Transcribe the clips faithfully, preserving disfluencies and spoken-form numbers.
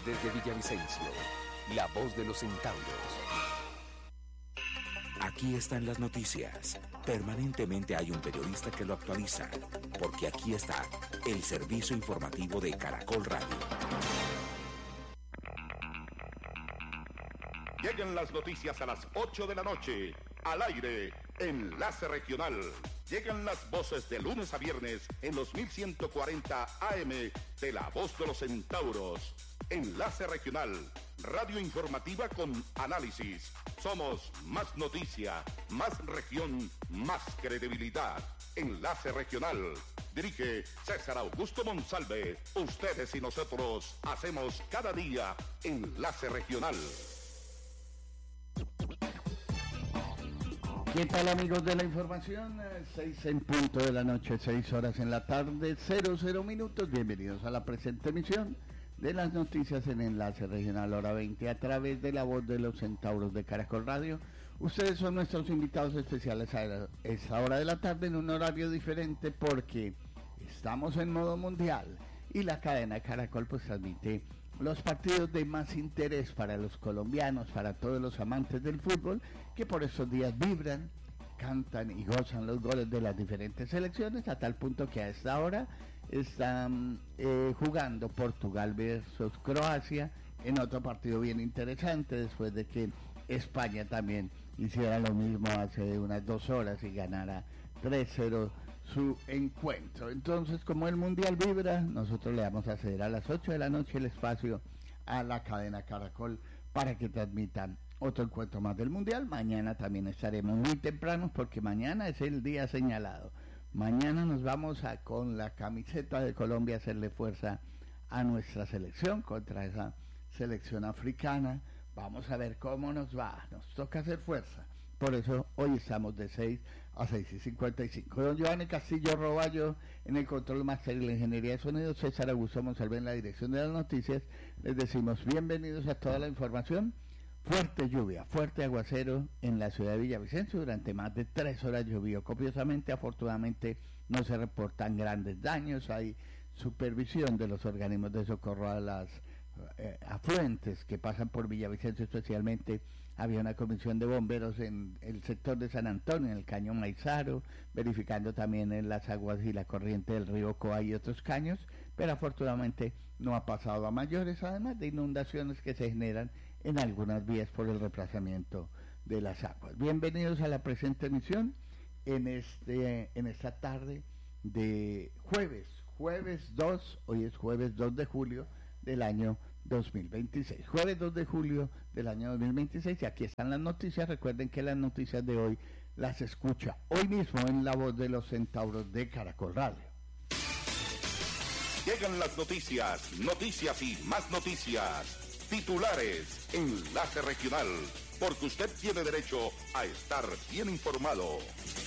desde Villavicencio, la voz de los centauros. Aquí están las noticias. Permanentemente hay un periodista que lo actualiza, porque aquí está el servicio informativo de Caracol Radio. Llegan las noticias a las ocho de la noche, al aire, Enlace Regional. Llegan las voces de lunes a viernes en los mil ciento cuarenta A M de La Voz de los Centauros. Enlace Regional, radio informativa con análisis. Somos más noticia, más región, más credibilidad. Enlace Regional. Dirige César Augusto Monsalve. Ustedes y nosotros hacemos cada día Enlace Regional. ¿Qué tal, amigos de la información? Seis en punto de la noche, seis horas en la tarde, cero cero minutos. Bienvenidos a la presente emisión de las noticias en Enlace Regional Hora veinte a través de La Voz de los Centauros de Caracol Radio. Ustedes son nuestros invitados especiales a esta hora de la tarde en un horario diferente porque estamos en modo mundial y la cadena Caracol pues transmite los partidos de más interés para los colombianos, para todos los amantes del fútbol, que por estos días vibran, cantan y gozan los goles de las diferentes selecciones, a tal punto que a esta hora están eh, jugando Portugal versus Croacia, en otro partido bien interesante, después de que España también hiciera lo mismo hace unas dos horas y ganara tres cero su encuentro. Entonces, como el Mundial vibra, nosotros le vamos a ceder a las ocho de la noche el espacio a la cadena Caracol para que transmitan otro encuentro más del Mundial. Mañana también estaremos muy tempranos porque mañana es el día señalado. Mañana nos vamos a, con la camiseta de Colombia, a hacerle fuerza a nuestra selección contra esa selección africana. Vamos a ver cómo nos va. Nos toca hacer fuerza. Por eso hoy estamos de seis a seis y cincuenta y cinco. Don Giovanni Castillo Roballo en el control máster y la ingeniería de sonido, César Augusto Monsalve en la dirección de las noticias. Les decimos bienvenidos a toda la información. Fuerte lluvia, fuerte aguacero en la ciudad de Villavicencio. Durante más de tres horas llovió copiosamente. Afortunadamente no se reportan grandes daños. Hay supervisión de los organismos de socorro a las eh, afluentes que pasan por Villavicencio. Especialmente había una comisión de bomberos en el sector de San Antonio, en el caño Maizaro, verificando también en las aguas y la corriente del río Coa y otros caños, pero afortunadamente no ha pasado a mayores, además de inundaciones que se generan en algunas vías por el reemplazamiento de las aguas. Bienvenidos a la presente emisión en este en esta tarde de jueves, jueves dos, hoy es jueves dos de julio del año dos mil veintiséis, jueves dos de julio del año dos mil veintiséis, y aquí están las noticias. Recuerden que las noticias de hoy las escucha hoy mismo en La Voz de los Centauros de Caracol Radio. Llegan las noticias, noticias y más noticias. Titulares, Enlace Regional, porque usted tiene derecho a estar bien informado.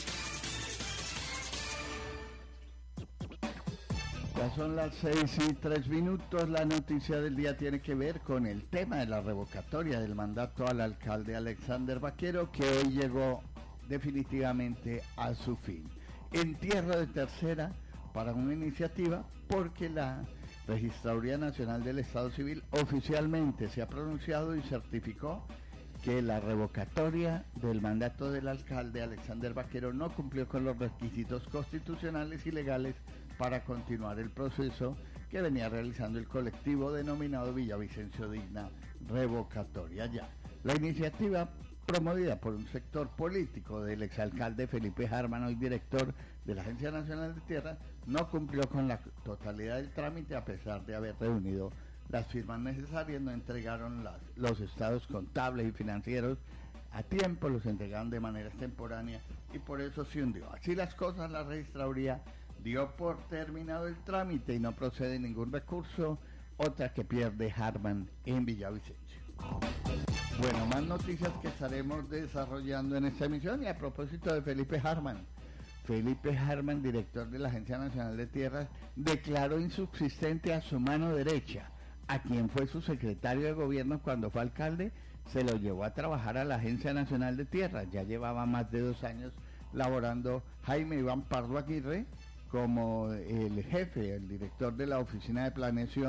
Ya son las seis y tres minutos. La noticia del día tiene que ver con el tema de la revocatoria del mandato al alcalde Alexander Vaquero, que hoy llegó definitivamente a su fin. Entierro de tercera para una iniciativa porque la Registraduría Nacional del Estado Civil oficialmente se ha pronunciado y certificó que la revocatoria del mandato del alcalde Alexander Vaquero no cumplió con los requisitos constitucionales y legales para continuar el proceso que venía realizando el colectivo denominado Villavicencio Digna Revocatoria Ya. La iniciativa, promovida por un sector político del exalcalde Felipe Harman, hoy director de la Agencia Nacional de Tierra, no cumplió con la totalidad del trámite a pesar de haber reunido las firmas necesarias. No entregaron las, los estados contables y financieros a tiempo, los entregaron de manera extemporánea y por eso se hundió. Así las cosas, la registraduría dio por terminado el trámite y no procede ningún recurso, otra que pierde Harman en Villavicencio. Bueno, más noticias que estaremos desarrollando en esta emisión. Y a propósito de Felipe Harman, Felipe Harman, director de la Agencia Nacional de Tierras, declaró insubsistente a su mano derecha, a quien fue su secretario de gobierno cuando fue alcalde. Se lo llevó a trabajar a la Agencia Nacional de Tierras. Ya llevaba más de dos años laborando Jaime Iván Pardo Aguirre como el jefe, el director de la Oficina de Planeación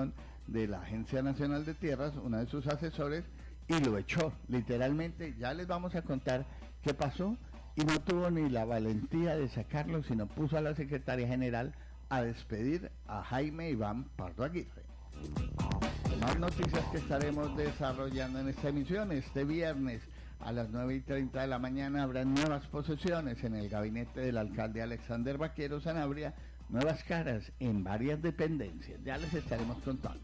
de la Agencia Nacional de Tierras, uno de sus asesores, y lo echó, literalmente. Ya les vamos a contar qué pasó, y no tuvo ni la valentía de sacarlo, sino puso a la Secretaría General a despedir a Jaime Iván Pardo Aguirre. Más noticias que estaremos desarrollando en esta emisión. Este viernes a las nueve y treinta de la mañana habrá nuevas posesiones en el gabinete del alcalde Alexander Vaquero Sanabria, nuevas caras en varias dependencias. Ya les estaremos contando.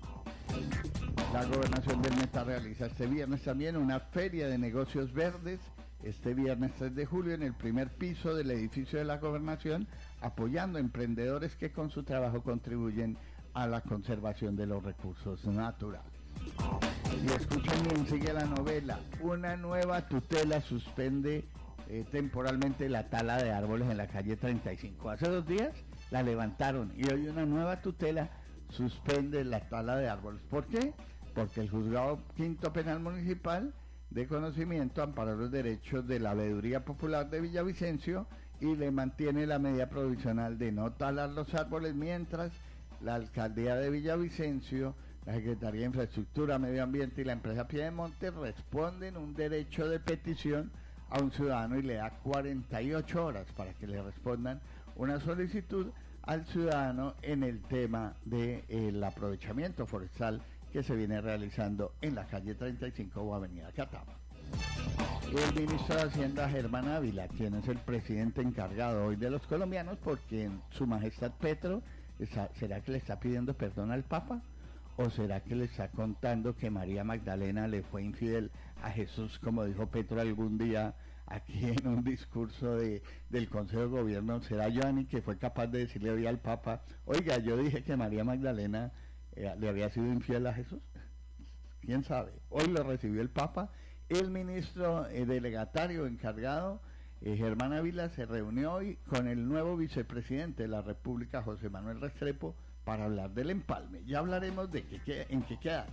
La Gobernación del Meta realiza este viernes también una feria de negocios verdes, este viernes tres de julio en el primer piso del edificio de la Gobernación, apoyando a emprendedores que con su trabajo contribuyen a la conservación de los recursos naturales. Y escuchen bien, sigue la novela. Una nueva tutela suspende eh, temporalmente la tala de árboles en la calle treinta y cinco. Hace dos días la levantaron y hoy una nueva tutela suspende la tala de árboles. ¿Por qué? Porque el Juzgado Quinto Penal Municipal de Conocimiento amparó los derechos de la Veeduría Popular de Villavicencio y le mantiene la medida provisional de no talar los árboles, mientras la Alcaldía de Villavicencio, la Secretaría de Infraestructura, Medio Ambiente y la empresa Piedemonte responden un derecho de petición a un ciudadano y le da cuarenta y ocho horas para que le respondan una solicitud al ciudadano en el tema del aprovechamiento forestal que se viene realizando en la calle treinta y cinco o avenida Catama. El ministro de Hacienda, Germán Ávila, quien es el presidente encargado hoy de los colombianos, porque su majestad Petro, ¿será que le está pidiendo perdón al Papa? ¿O será que le está contando que María Magdalena le fue infiel a Jesús, como dijo Petro algún día aquí en un discurso de, del Consejo de Gobierno? ¿Será Joanny que fue capaz de decirle hoy al Papa, oiga, yo dije que María Magdalena eh, le había sido infiel a Jesús? ¿Quién sabe? Hoy lo recibió el Papa. El ministro eh, delegatario encargado, eh, Germán Ávila, se reunió hoy con el nuevo vicepresidente de la República, José Manuel Restrepo, para hablar del empalme. Ya hablaremos de qué, en qué quedaron.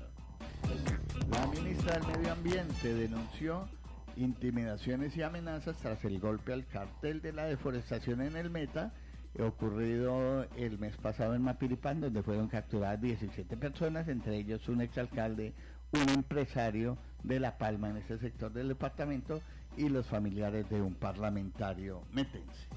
La ministra del Medio Ambiente denunció intimidaciones y amenazas tras el golpe al cartel de la deforestación en el Meta, ocurrido el mes pasado en Mapiripán, donde fueron capturadas diecisiete personas, entre ellos un exalcalde, un empresario de La Palma en ese sector del departamento y los familiares de un parlamentario metense.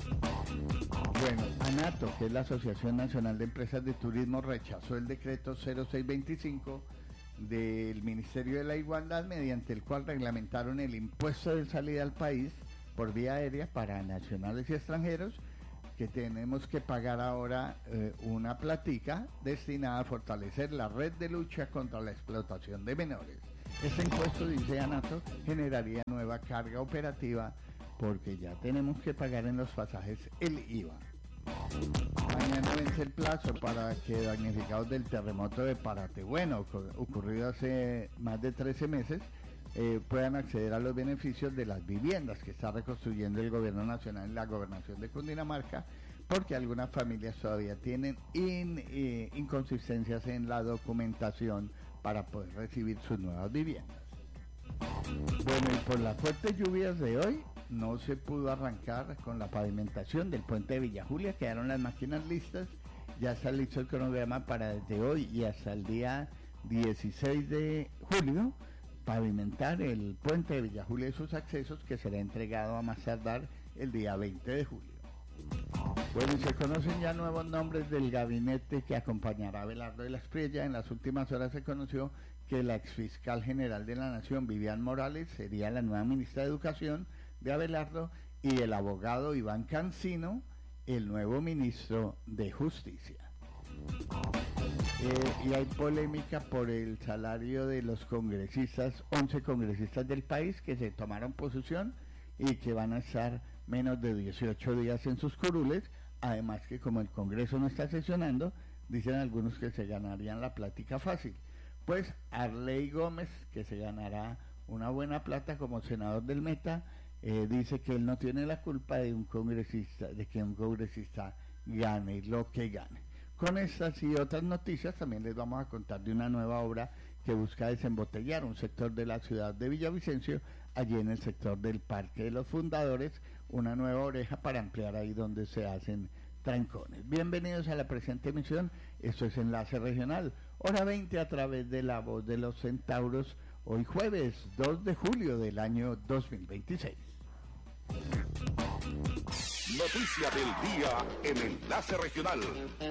Bueno, ANATO, que es la Asociación Nacional de Empresas de Turismo, rechazó el decreto cero seis veinticinco del Ministerio de la Igualdad, mediante el cual reglamentaron el impuesto de salida al país por vía aérea para nacionales y extranjeros, que tenemos que pagar ahora eh, una platica destinada a fortalecer la red de lucha contra la explotación de menores. Este impuesto, dice ANATO, generaría nueva carga operativa porque ya tenemos que pagar en los pasajes el I V A. Mañana vence el plazo para que damnificados del terremoto de Paratebueno, ocurrido hace más de trece meses, eh, puedan acceder a los beneficios de las viviendas que está reconstruyendo el gobierno nacional en la gobernación de Cundinamarca, porque algunas familias todavía tienen in, eh, inconsistencias en la documentación para poder recibir sus nuevas viviendas. Bueno, y por las fuertes lluvias de hoy no se pudo arrancar con la pavimentación del puente de Villa Julia, quedaron las máquinas listas, ya está listo el cronograma para desde hoy y hasta el día dieciséis de julio pavimentar el puente de Villa Julia y sus accesos, que será entregado a más tardar el día veinte de julio. Bueno, y se conocen ya nuevos nombres del gabinete que acompañará a Abelardo de la Espriella. En las últimas horas se conoció que la exfiscal general de la Nación, Vivian Morales, sería la nueva ministra de Educación de Abelardo, y el abogado Iván Cancino, el nuevo ministro de Justicia. Eh, y hay polémica por el salario de los congresistas, once congresistas del país que se tomaron posesión y que van a estar menos de dieciocho días en sus curules. Además que como el Congreso no está sesionando, dicen algunos que se ganarían la plática fácil. Pues Arley Gómez, que se ganará una buena plata como senador del Meta, eh, dice que él no tiene la culpa de un congresista, de que un congresista gane lo que gane. Con estas y otras noticias también les vamos a contar de una nueva obra que busca desembotellar un sector de la ciudad de Villavicencio, allí en el sector del Parque de los Fundadores, una nueva oreja para ampliar ahí donde se hacen trancones. Bienvenidos a la presente emisión, esto es Enlace Regional, hora veinte a través de La Voz de los Centauros, hoy jueves dos de julio del año dos mil veintiséis. Noticia del día en Enlace Regional.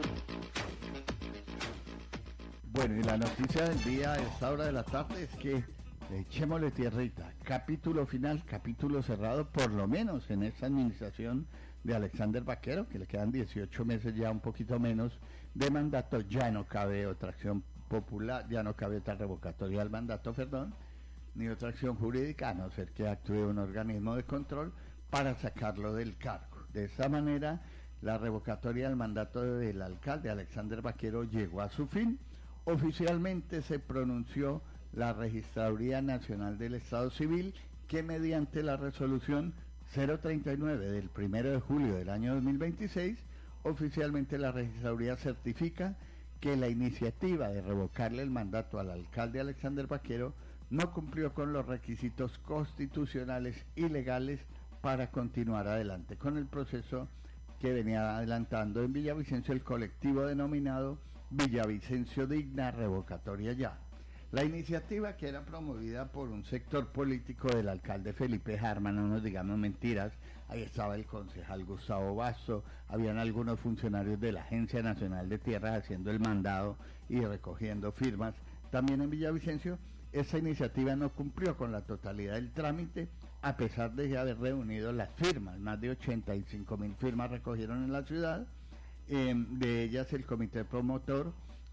Bueno, y la noticia del día a esta hora de la tarde es que echémosle tierrita, capítulo final, capítulo cerrado, por lo menos en esta administración de Alexander Vaquero, que le quedan dieciocho meses, ya un poquito menos de mandato. Ya no cabe otra acción popular, ya no cabe otra revocatoria del mandato, perdón, ni otra acción jurídica, a no ser que actúe un organismo de control para sacarlo del cargo. De esta manera, la revocatoria del mandato del alcalde Alexander Vaquero llegó a su fin. Oficialmente se pronunció la Registraduría Nacional del Estado Civil, que mediante la resolución cero treinta y nueve del primero de julio del año dos mil veintiséis, oficialmente la Registraduría certifica que la iniciativa de revocarle el mandato al alcalde Alexander Vaquero no cumplió con los requisitos constitucionales y legales para continuar adelante con el proceso que venía adelantando en Villavicencio el colectivo denominado Villavicencio Digna Revocatoria Ya. La iniciativa, que era promovida por un sector político del alcalde Felipe Harman, no nos digamos mentiras, ahí estaba el concejal Gustavo Basso, habían algunos funcionarios de la Agencia Nacional de Tierras haciendo el mandado y recogiendo firmas. También en Villavicencio, esa iniciativa no cumplió con la totalidad del trámite, a pesar de haber reunido las firmas. Más de ochenta y cinco mil firmas recogieron en la ciudad. Eh, de ellas el comité promotor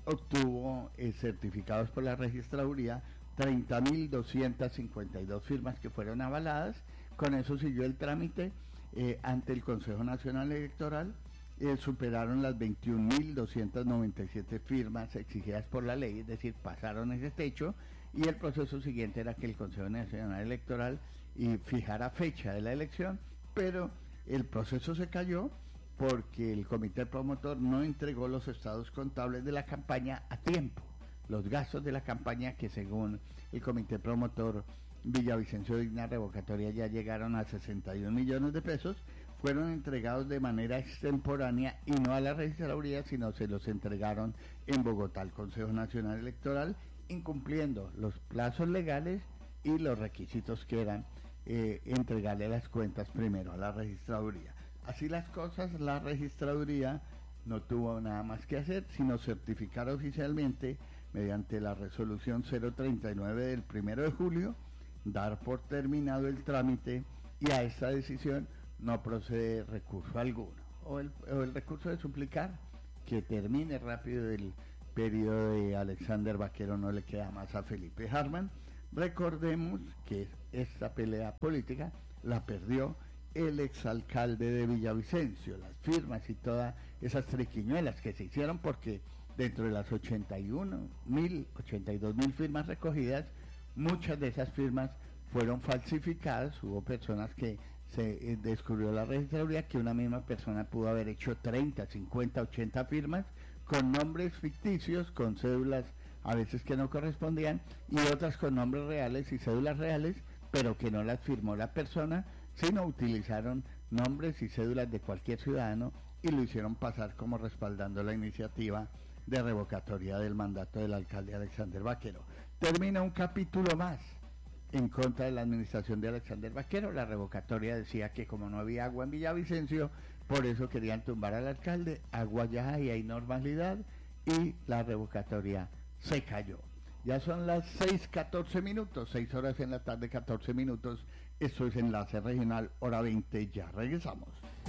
obtuvo eh, certificados por la registraduría treinta mil doscientas cincuenta y dos firmas que fueron avaladas. Con eso siguió el trámite eh, ante el Consejo Nacional Electoral. Eh, superaron las veintiún mil doscientas noventa y siete firmas exigidas por la ley, es decir, pasaron ese techo, y el proceso siguiente era que el Consejo Nacional Electoral y fijara fecha de la elección, pero el proceso se cayó porque el comité promotor no entregó los estados contables de la campaña a tiempo. Los gastos de la campaña, que según el comité promotor Villavicencio Digna Revocatoria ya llegaron a sesenta y un millones de pesos, fueron entregados de manera extemporánea y no a la registraduría, sino se los entregaron en Bogotá al Consejo Nacional Electoral, incumpliendo los plazos legales y los requisitos que eran eh, entregarle las cuentas primero a la registraduría. Así las cosas, la registraduría no tuvo nada más que hacer, sino certificar oficialmente, mediante la resolución cero treinta y nueve del primero de julio, dar por terminado el trámite, y a esta decisión no procede recurso alguno. O el, o el recurso de suplicar que termine rápido el periodo de Alexander Vaquero no le queda más a Felipe Harman. Recordemos que esta pelea política la perdió el exalcalde de Villavicencio. Las firmas y todas esas triquiñuelas que se hicieron, porque dentro de las ochenta y uno mil, ochenta y dos mil firmas recogidas, muchas de esas firmas fueron falsificadas. Hubo personas que se eh, descubrió la registraduría que una misma persona pudo haber hecho treinta, cincuenta, ochenta firmas con nombres ficticios, con cédulas a veces que no correspondían, y otras con nombres reales y cédulas reales, pero que no las firmó la persona, sino utilizaron nombres y cédulas de cualquier ciudadano y lo hicieron pasar como respaldando la iniciativa de revocatoria del mandato del alcalde Alexander Vaquero. Termina un capítulo más en contra de la administración de Alexander Vaquero. La revocatoria decía que como no había agua en Villavicencio, por eso querían tumbar al alcalde. Agua ya hay, hay normalidad, y la revocatoria se cayó. Ya son las seis catorce minutos, seis horas en la tarde, catorce minutos. Esto es Enlace Regional, hora veinte, ya regresamos.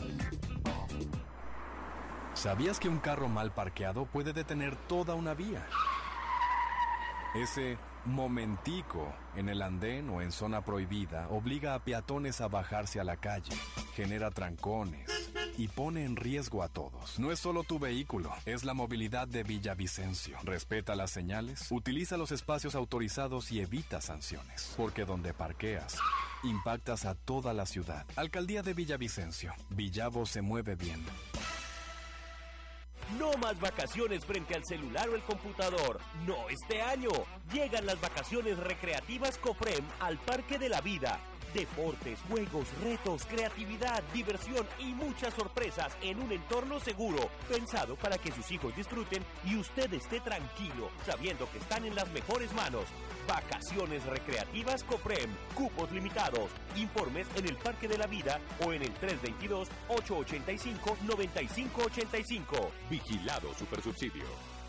¿Sabías que un carro mal parqueado puede detener toda una vía? Ese momentico en el andén o en zona prohibida obliga a peatones a bajarse a la calle, genera trancones y pone en riesgo a todos. No es solo tu vehículo, es la movilidad de Villavicencio. Respeta las señales, utiliza los espacios autorizados y evita sanciones, porque donde parqueas, impactas a toda la ciudad. Alcaldía de Villavicencio. Villavo se mueve bien. No más vacaciones frente al celular o el computador. No este año. Llegan las vacaciones recreativas Cofrem al Parque de la Vida. Deportes, juegos, retos, creatividad, diversión y muchas sorpresas en un entorno seguro, pensado para que sus hijos disfruten y usted esté tranquilo, sabiendo que están en las mejores manos. Vacaciones recreativas Coprem, cupos limitados. Informes en el Parque de la Vida o en el tres dos dos, ocho ocho cinco, nueve cinco ocho cinco. Vigilado Supersubsidio.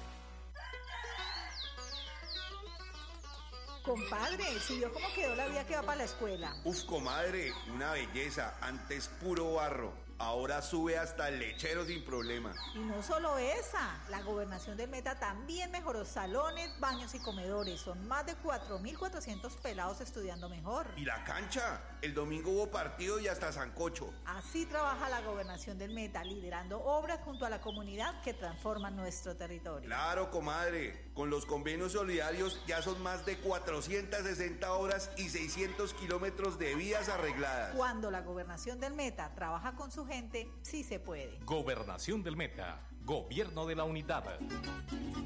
Compadre, si vio cómo quedó la vía que va para la escuela. Uf, comadre, una belleza. Antes puro barro, ahora sube hasta el lechero sin problema. Y no solo esa, la gobernación del Meta también mejoró salones, baños y comedores. Son más de cuatro mil cuatrocientos pelados estudiando mejor. ¿Y la cancha? El domingo hubo partido y hasta sancocho. Así trabaja la gobernación del Meta, liderando obras junto a la comunidad que transforman nuestro territorio. Claro, comadre. Con los convenios solidarios ya son más de cuatrocientas sesenta obras y seiscientos kilómetros de vías arregladas. Cuando la gobernación del Meta trabaja con su gente, sí se puede. Gobernación del Meta, Gobierno de la Unidad.